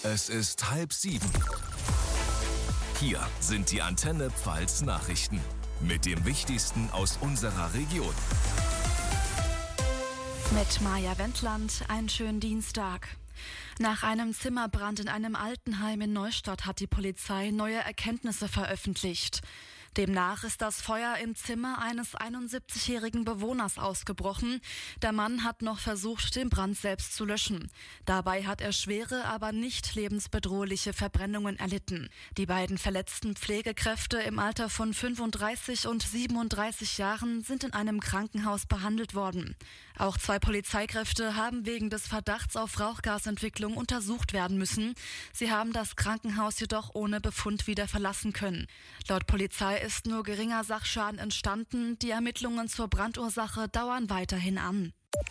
Es ist 6:30. Hier sind die Antenne Pfalz Nachrichten mit dem Wichtigsten aus unserer Region. Mit Maja Wendland, einen schönen Dienstag. Nach einem Zimmerbrand in einem Altenheim in Neustadt hat die Polizei neue Erkenntnisse veröffentlicht. Demnach ist das Feuer im Zimmer eines 71-jährigen Bewohners ausgebrochen. Der Mann hat noch versucht, den Brand selbst zu löschen. Dabei hat er schwere, aber nicht lebensbedrohliche Verbrennungen erlitten. Die beiden verletzten Pflegekräfte im Alter von 35 und 37 Jahren sind in einem Krankenhaus behandelt worden. Auch 2 Polizeikräfte haben wegen des Verdachts auf Rauchgasentwicklung untersucht werden müssen. Sie haben das Krankenhaus jedoch ohne Befund wieder verlassen können. Laut Polizei ist nur geringer Sachschaden entstanden. Die Ermittlungen zur Brandursache dauern weiterhin an.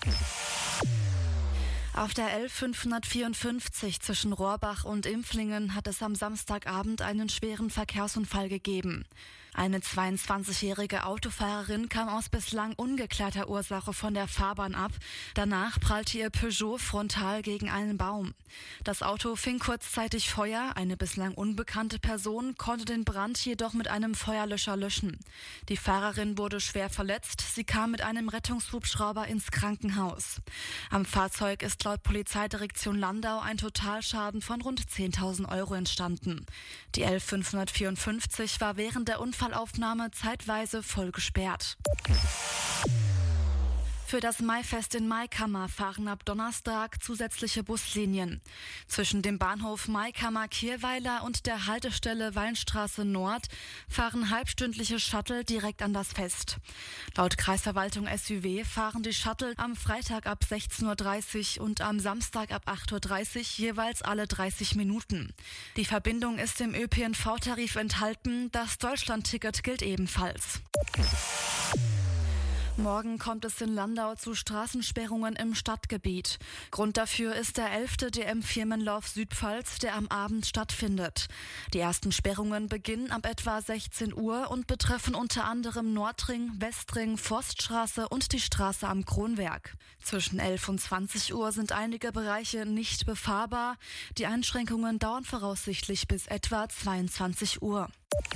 Auf der L554 zwischen Rohrbach und Impflingen hat es am Samstagabend einen schweren Verkehrsunfall gegeben. Eine 22-jährige Autofahrerin kam aus bislang ungeklärter Ursache von der Fahrbahn ab. Danach prallte ihr Peugeot frontal gegen einen Baum. Das Auto fing kurzzeitig Feuer. Eine bislang unbekannte Person konnte den Brand jedoch mit einem Feuerlöscher löschen. Die Fahrerin wurde schwer verletzt. Sie kam mit einem Rettungshubschrauber ins Krankenhaus. Am Fahrzeug ist laut Polizeidirektion Landau ein Totalschaden von rund 10.000 € entstanden. Die L554 war während der Unfallaufnahme zeitweise voll gesperrt. Für das Maifest in Maikammer fahren ab Donnerstag zusätzliche Buslinien. Zwischen dem Bahnhof Maikammer-Kirweiler und der Haltestelle Weinstraße Nord fahren halbstündliche Shuttle direkt an das Fest. Laut Kreisverwaltung SÜW fahren die Shuttle am Freitag ab 16:30 Uhr und am Samstag ab 8:30 Uhr jeweils alle 30 Minuten. Die Verbindung ist im ÖPNV-Tarif enthalten, das Deutschlandticket gilt ebenfalls. Morgen kommt es in Landau zu Straßensperrungen im Stadtgebiet. Grund dafür ist der 11. DM-Firmenlauf Südpfalz, der am Abend stattfindet. Die ersten Sperrungen beginnen ab etwa 16 Uhr und betreffen unter anderem Nordring, Westring, Forststraße und die Straße am Kronwerk. Zwischen 11 und 20 Uhr sind einige Bereiche nicht befahrbar. Die Einschränkungen dauern voraussichtlich bis etwa 22 Uhr.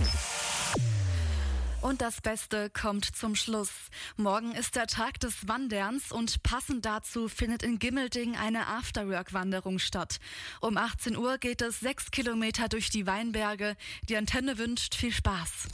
Und das Beste kommt zum Schluss. Morgen ist der Tag des Wanderns und passend dazu findet in Gimmelding eine Afterwork-Wanderung statt. Um 18 Uhr geht es 6 Kilometer durch die Weinberge. Die Antenne wünscht viel Spaß.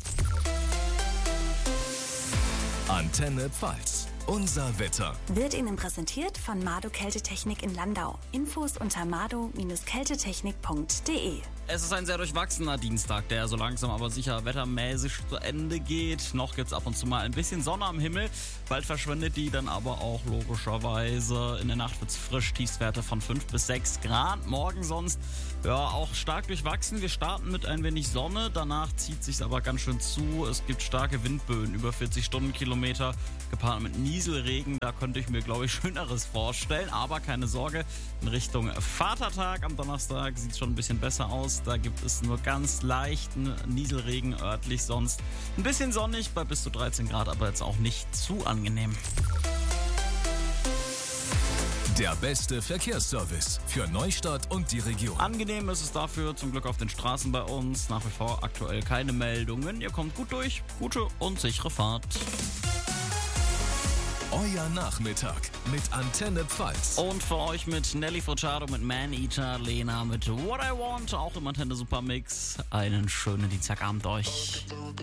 Antenne Pfalz. Unser Wetter wird Ihnen präsentiert von Mado Kältetechnik in Landau. Infos unter mado-kältetechnik.de. Es ist ein sehr durchwachsener Dienstag, der so langsam aber sicher wettermäßig zu Ende geht. Noch gibt's ab und zu mal ein bisschen Sonne am Himmel. Bald verschwindet die dann aber auch logischerweise. In der Nacht wird's frisch, Tiefstwerte von 5 bis 6 Grad. Morgen sonst auch stark durchwachsen. Wir starten mit ein wenig Sonne, danach zieht sich's aber ganz schön zu. Es gibt starke Windböen, über 40 Stundenkilometer, gepaart mit Nieselregen. Da könnte ich mir, glaube ich, Schöneres vorstellen. Aber keine Sorge, in Richtung Vatertag am Donnerstag sieht's schon ein bisschen besser aus. Da gibt es nur ganz leichten Nieselregen örtlich, sonst ein bisschen sonnig bei bis zu 13 Grad, aber jetzt auch nicht zu angenehm. Der beste Verkehrsservice für Neustadt und die Region. Angenehm ist es dafür zum Glück auf den Straßen bei uns. Nach wie vor aktuell keine Meldungen. Ihr kommt gut durch. Gute und sichere Fahrt. Euer Nachmittag mit Antenne Pfalz. Und für euch mit Nelly Furtado, mit Man-Eater, Lena mit What I Want, auch im Antenne Supermix. Einen schönen Dienstagabend euch.